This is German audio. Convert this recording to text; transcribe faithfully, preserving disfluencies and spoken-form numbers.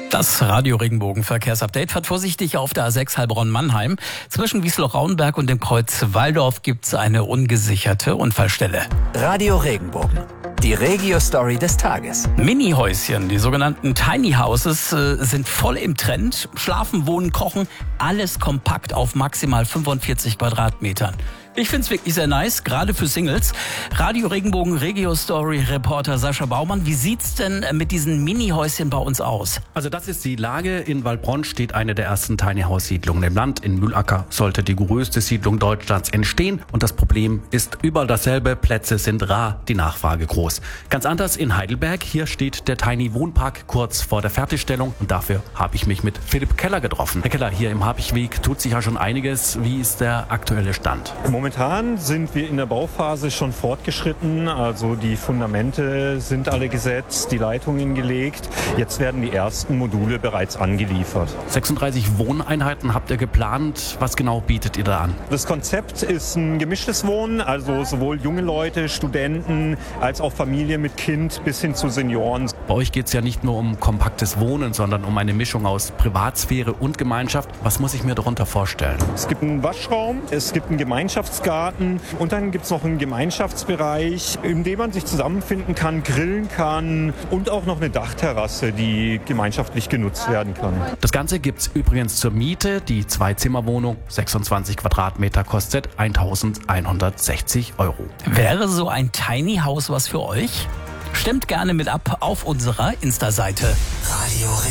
Das Radio-Regenbogen-Verkehrsupdate fährt vorsichtig auf der A sechs Heilbronn-Mannheim. Zwischen Wiesloch-Rauenberg und dem Kreuz Walldorf gibt es eine ungesicherte Unfallstelle. Radio Regenbogen, die Regio-Story des Tages. Mini-Häuschen, die sogenannten Tiny Houses, äh, sind voll im Trend. Schlafen, wohnen, kochen, alles kompakt auf maximal fünfundvierzig Quadratmetern. Ich find's wirklich sehr nice, gerade für Singles. Radio Regenbogen, Regio-Story-Reporter Sascha Baumann. Wie sieht's denn mit diesen Mini-Häuschen bei uns aus? Also das ist die Lage. In Waldbronn steht eine der ersten Tiny House Siedlungen im Land. In Mühlacker sollte die größte Siedlung Deutschlands entstehen. Und das Problem ist überall dasselbe. Plätze sind rar, die Nachfrage groß. Ganz anders in Heidelberg. Hier steht der Tiny Wohnpark kurz vor der Fertigstellung. Und dafür habe ich mich mit Philipp Keller getroffen. Herr Keller, hier im Habichweg tut sich ja schon einiges. Wie ist der aktuelle Stand? Momentan sind wir in der Bauphase schon fortgeschritten. Also die Fundamente sind alle gesetzt, die Leitungen gelegt. Jetzt werden die ersten Module bereits angeliefert. sechsunddreißig Wohneinheiten habt ihr geplant. Was genau bietet ihr da an? Das Konzept ist ein gemischtes Wohnen, also sowohl junge Leute, Studenten, als auch Familie mit Kind bis hin zu Senioren. Bei euch geht es ja nicht nur um kompaktes Wohnen, sondern um eine Mischung aus Privatsphäre und Gemeinschaft. Was muss ich mir darunter vorstellen? Es gibt einen Waschraum, es gibt einen Gemeinschaftsgarten und dann gibt es noch einen Gemeinschaftsbereich, in dem man sich zusammenfinden kann, grillen kann und auch noch eine Dachterrasse, die gemeinschaftlich genutzt werden kann. Das Ganze gibt's übrigens zur Miete. Die Zwei-Zimmer-Wohnung, sechsundzwanzig Quadratmeter, kostet eintausendeinhundertsechzig Euro. Wäre so ein Tiny House was für euch? Stimmt gerne mit ab auf unserer Insta-Seite. Radio